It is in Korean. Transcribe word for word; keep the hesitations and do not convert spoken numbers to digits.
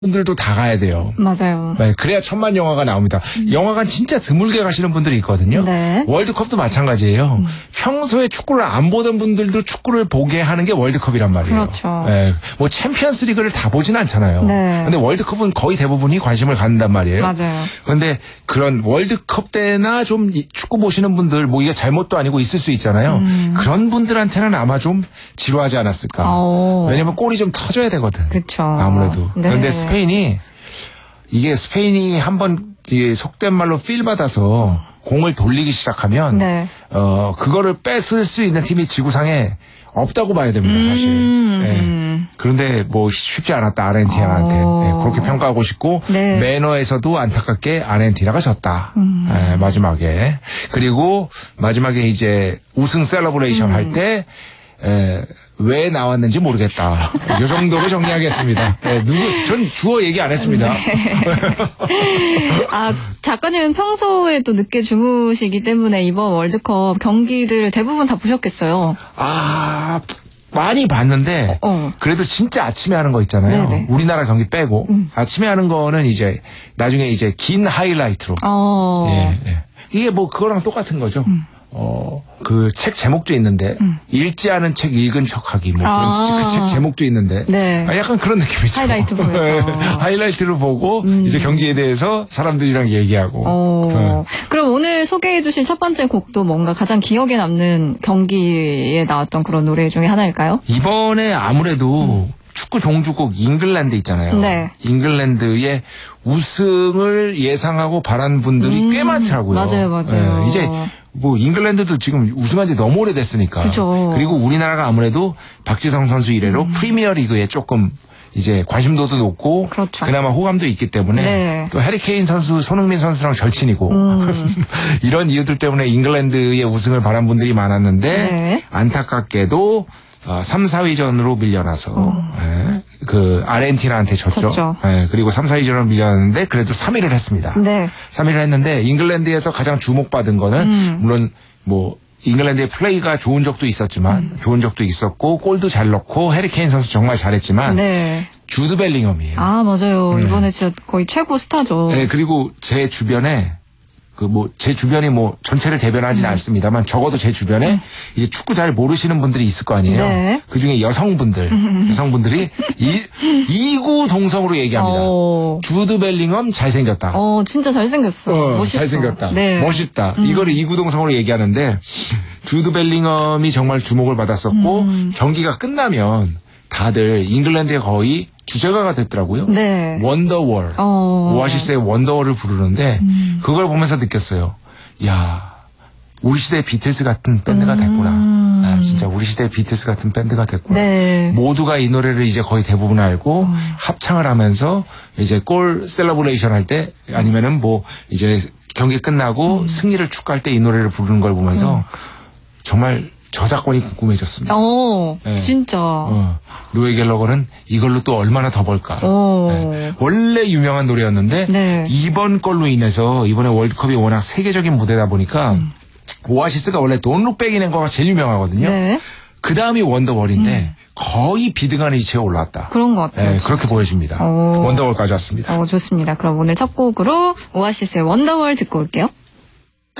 분들도 다 가야 돼요. 맞아요. 네, 그래야 천만 영화가 나옵니다. 음. 영화관 진짜 드물게 가시는 분들이 있거든요. 네. 월드컵도 마찬가지예요. 음. 평소에 축구를 안 보던 분들도 축구를 보게 하는 게 월드컵이란 말이에요. 그렇죠. 네, 뭐 챔피언스 리그를 다 보진 않잖아요. 네. 근데 월드컵은 거의 대부분이 관심을 갖는단 말이에요. 맞아요. 그런데 그런 월드컵 때나 좀 축구 보시는 분들, 뭐 이게 잘못도 아니고 있을 수 있잖아요. 음. 그런 분들한테는 아마 좀 지루하지 않았을까. 오. 왜냐면 골이 좀 터져야 되거든. 그렇죠. 아무래도. 네. 그런데 스페인이 이게 스페인이 한번 속된 말로 필 받아서 공을 돌리기 시작하면 네. 어 그거를 뺏을 수 있는 팀이 지구상에 없다고 봐야 됩니다, 사실. 음. 네. 그런데 뭐 쉽지 않았다, 아르헨티나한테. 네, 그렇게 평가하고 싶고 네. 매너에서도 안타깝게 아르헨티나가 졌다. 음. 네, 마지막에. 그리고 마지막에 이제 우승 셀러브레이션 음. 할 때 에, 왜 나왔는지 모르겠다. 이 정도로 정리하겠습니다. 네, 누구, 전 주어 얘기 안 했습니다. 네. 아, 작가님은 평소에도 늦게 주무시기 때문에 이번 월드컵 경기들 대부분 다 보셨겠어요. 아, 많이 봤는데, 어. 그래도 진짜 아침에 하는 거 있잖아요. 네네. 우리나라 경기 빼고, 음. 아침에 하는 거는 이제, 나중에 이제 긴 하이라이트로. 어. 예, 예. 이게 뭐 그거랑 똑같은 거죠. 음. 어, 그 책 제목도 있는데, 음. 읽지 않은 책 읽은 척하기, 뭐, 아. 그 책 제목도 있는데, 네. 아, 약간 그런 느낌이죠. 하이라이트 보면서. 하이라이트를 보고, 음. 이제 경기에 대해서 사람들이랑 얘기하고. 어. 네. 그럼 오늘 소개해 주실 첫 번째 곡도 뭔가 가장 기억에 남는 경기에 나왔던 그런 노래 중에 하나일까요? 이번에 아무래도 음. 축구 종주국 잉글랜드 있잖아요. 네. 잉글랜드의 우승을 예상하고 바란 분들이 음. 꽤 많더라고요. 맞아요, 맞아요. 네. 이제 뭐 잉글랜드도 지금 우승한 지 너무 오래됐으니까. 그죠. 그리고 우리나라가 아무래도 박지성 선수 이래로 음. 프리미어리그에 조금 이제 관심도도 높고 그렇죠. 그나마 호감도 있기 때문에 네. 또 해리케인 선수, 손흥민 선수랑 절친이고 음. 이런 이유들 때문에 잉글랜드의 우승을 바란 분들이 많았는데 네. 안타깝게도 어, 삼, 사위전으로 밀려나서 어. 네, 그 아르헨티나한테 졌죠. 졌죠. 네, 그리고 삼, 사위전으로 밀려났는데 그래도 삼 위를 했습니다. 네. 삼 위를 했는데 잉글랜드에서 가장 주목받은 거는 음. 물론 뭐 잉글랜드의 플레이가 좋은 적도 있었지만 음. 좋은 적도 있었고 골도 잘 넣고 해리케인 선수 정말 잘했지만 네. 주드 벨링엄이에요. 아 맞아요. 네. 이번에 진짜 거의 최고 스타죠. 네, 그리고 제 주변에 그 뭐 제 주변이 뭐 전체를 대변하지는 음. 않습니다만 적어도 제 주변에 음. 이제 축구 잘 모르시는 분들이 있을 거 아니에요. 네. 그 중에 여성분들, 음. 여성분들이 이, 이구 동성으로 얘기합니다. 오. 주드 벨링엄 잘생겼다. 어, 진짜 잘생겼어. 어, 멋있어. 잘생겼다. 네. 멋있다. 음. 이거를 이구 동성으로 얘기하는데 주드 벨링엄이 정말 주목을 받았었고 음. 경기가 끝나면 다들 잉글랜드에 거의 주제가가 됐더라고요. 네. 원더월. 어. 오아시스의 원더월을 부르는데 음. 그걸 보면서 느꼈어요. 야, 우리 시대의 비틀스 같은 밴드가 됐구나. 음. 아, 진짜 우리 시대의 비틀스 같은 밴드가 됐구나. 네. 모두가 이 노래를 이제 거의 대부분 알고 음. 합창을 하면서 이제 골 셀러브레이션 할 때 아니면은 뭐 이제 경기 끝나고 음. 승리를 축하할 때 이 노래를 부르는 걸 보면서 음. 정말 저작권이 궁금해졌습니다. 오, 네. 진짜. 어, 노에 갤러거는 이걸로 또 얼마나 더 벌까. 네. 원래 유명한 노래였는데 네. 이번 걸로 인해서 이번에 월드컵이 워낙 세계적인 무대다 보니까 음. 오아시스가 원래 Don't Look Back이 낸 거가 제일 유명하거든요. 네. 그 다음이 원더월인데 음. 거의 비등한 위치에 올랐다. 그런 것 같아요. 네, 그렇게 보여집니다. 오. 원더월까지 왔습니다. 어, 좋습니다. 그럼 오늘 첫 곡으로 오아시스의 원더월 듣고 올게요.